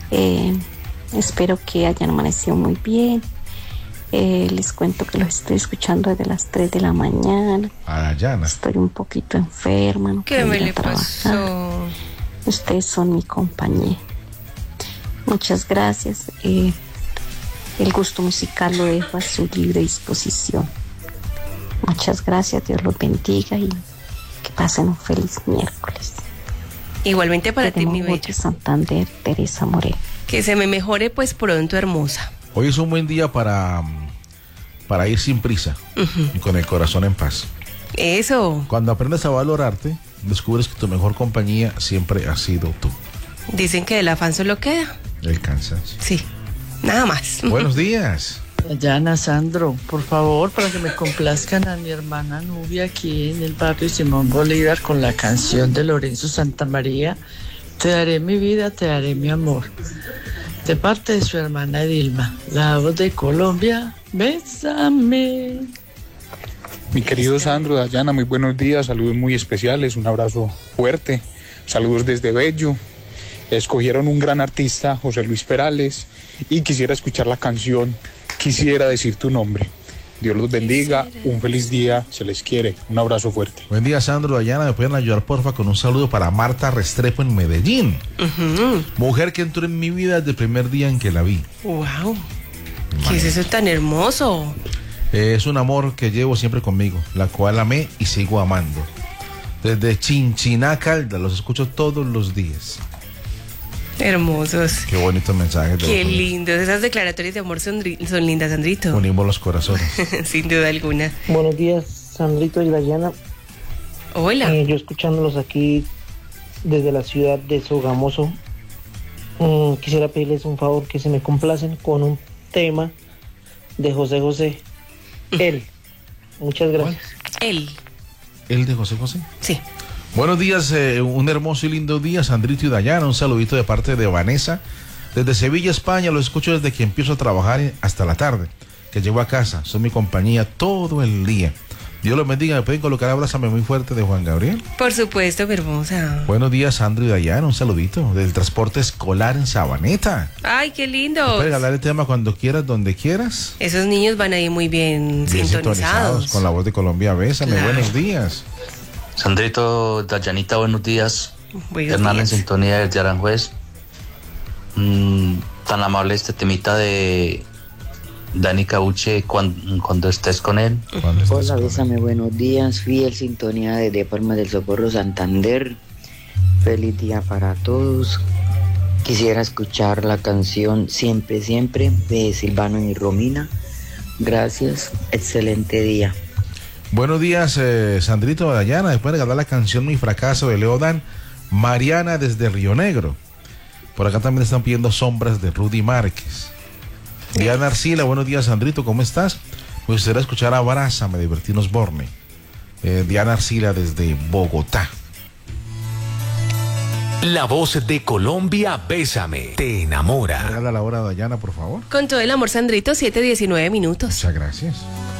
Espero que hayan amanecido muy bien. Les cuento que los estoy escuchando desde las 3 de la mañana. Dayana. Estoy un poquito enferma, no ¿Qué puedo me ir a le trabajar. pasó? Ustedes son mi compañía. Muchas gracias. El gusto musical lo dejo a su libre disposición. Muchas gracias, Dios los bendiga y que pasen un feliz miércoles. Igualmente para ti, mi Queremos bella. mucho Santander, Teresa Moreno. Que se me mejore pues pronto, hermosa. Hoy es un buen día para ir sin prisa y con el corazón en paz. Eso. Cuando aprendes a valorarte, descubres que tu mejor compañía siempre ha sido tú. Dicen que del afán solo queda. El cansancio. Sí. Nada más. Buenos días. Dayana, Sandro, por favor, para que me complazcan a mi hermana Nubia aquí en el barrio Simón Bolívar con la canción de Lorenzo Santamaría, Te daré mi vida, te daré mi amor, de parte de su hermana Dilma, la voz de Colombia, bésame. Mi querido Sandro, Dayana, muy buenos días, saludos muy especiales, un abrazo fuerte, saludos desde Bello. Escogieron un gran artista, José Luis Perales, y quisiera escuchar la canción Quisiera decir tu nombre. Dios los bendiga, un feliz día, se les quiere, un abrazo fuerte. Buen día, Sandro, Dayana. ¿Me pueden ayudar, porfa, con un saludo para Marta Restrepo en Medellín? Mujer que entró en mi vida desde el primer día en que la vi. Wow. ¿Qué es eso tan hermoso? Es un amor que llevo siempre conmigo, la cual amé y sigo amando. Desde Chinchiná, los escucho todos los días. Hermosos. Qué bonitos mensajes. Qué lindos. Esas declaratorias de amor son lindas, Sandrito. Unimos los corazones. Sin duda alguna. Buenos días, Sandrito y Dayana. Hola. Yo escuchándolos aquí desde la ciudad de Sogamoso. Quisiera pedirles un favor, que se me complacen con un tema de José José. Él. Muchas gracias. Él. ¿El de José José? Sí. Buenos días, un hermoso y lindo día, Sandrito y Dayana. Un saludito de parte de Vanessa. Desde Sevilla, España, lo escucho desde que empiezo a trabajar hasta la tarde, que llego a casa. Son mi compañía todo el día. Dios los bendiga. ¿Me pueden colocar Abrázame muy fuerte de Juan Gabriel? Por supuesto, mi hermosa. Buenos días, Sandro y Dayana. Un saludito del transporte escolar en Sabaneta. Ay, qué lindo. Puedes regalar el tema cuando quieras, donde quieras. Esos niños van ahí muy bien sintonizados. Con la voz de Colombia. Bésame. Claro. Buenos días. Sandrito, Dayanita, buenos días. Buenos Hernán en días. sintonía desde Aranjuez. Tan amable este temita de Dani Cauche cuando estés con él. Hola, bésame, buenos días. Fiel sintonía desde Palmas del Socorro, Santander. Feliz día para todos. Quisiera escuchar la canción Siempre, Siempre de Silvano y Romina. Gracias, excelente día. Buenos días, Sandrito, Dayana. Después de regalar la canción Mi Fracaso de Leodan. Mariana desde Río Negro. Por acá también están pidiendo Sombras de Rudy Márquez. Diana Arcila, buenos días, Sandrito, ¿cómo estás? Me gustaría escuchar Abrázame de Bertín Osborne. Diana Arcila desde Bogotá. La voz de Colombia, bésame, te enamora. Regala la hora, Dayana, por favor. Con todo el amor, Sandrito, 7:19. Muchas gracias.